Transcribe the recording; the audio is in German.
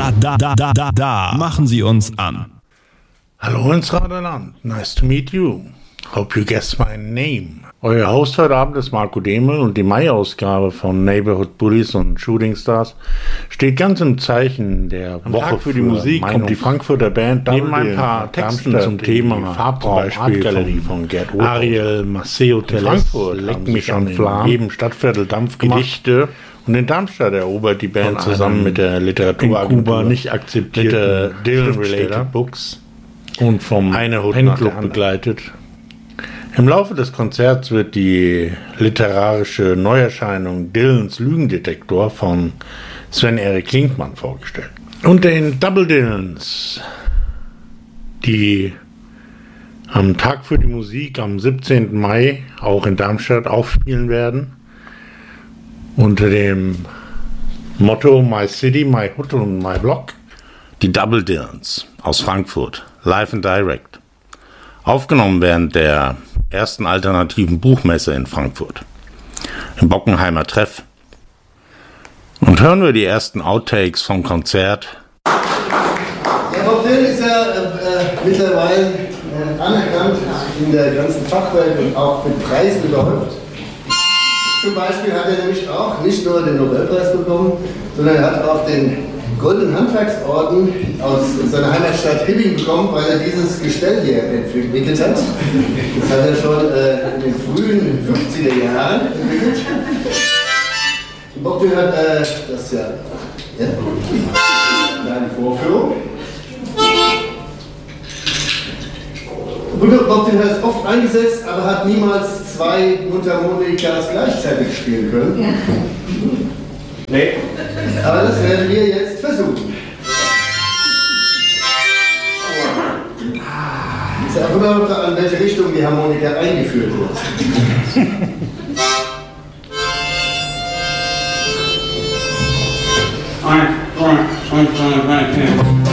Da machen Sie uns an. Hallo ins Raderland. Nice to meet you. Hope you guess my name. Euer Host heute Abend ist Marco Demel und die Mai-Ausgabe von Neighborhood Bullies und Shooting Stars steht ganz im Zeichen der Woche für die Musik. Kommt die Frankfurter Band neben ein paar Texten zum Thema Farbraum, Artgalerie von Gerd Ariel, Maceo Telles, Leck mich an Flam, jedem Stadtviertel Dampf gemacht. Gedichte. Und in Darmstadt erobert die Band zusammen mit der Literatur nicht akzeptierte Dylan-related Books und vom Fanclub begleitet. Im Laufe des Konzerts wird die literarische Neuerscheinung Dylans Lügendetektor von Sven-Erik Klinkmann vorgestellt. Und den Double Dylans, die am Tag für die Musik am 17. Mai auch in Darmstadt aufspielen werden, unter dem Motto My City, My Hood und My Block. Die Double Dylans aus Frankfurt, live and direct. Aufgenommen während der ersten alternativen Buchmesse in Frankfurt, im Bockenheimer Treff. Und hören wir die ersten Outtakes vom Konzert. Der Bob Dylan ist ja mittlerweile anerkannt in der ganzen Fachwelt und auch mit Preisen überhäuft. Zum Beispiel hat er nämlich auch nicht nur den Nobelpreis bekommen, sondern er hat auch den Goldenen Handwerksorden aus seiner Heimatstadt Hibbing bekommen, weil er dieses Gestell hier entwickelt hat. Das hat er schon in den frühen 50er Jahren entwickelt. Und Bob Dylan hat das ja eine Vorführung. Bob Dylan hat es oft eingesetzt, aber hat niemals zwei Mundharmonikas gleichzeitig spielen können. Ja. Nee. Aber das werden wir jetzt versuchen. Es ist auch immer noch an welche Richtung die Harmonika eingeführt wird. Eins, zwei, drei, vier.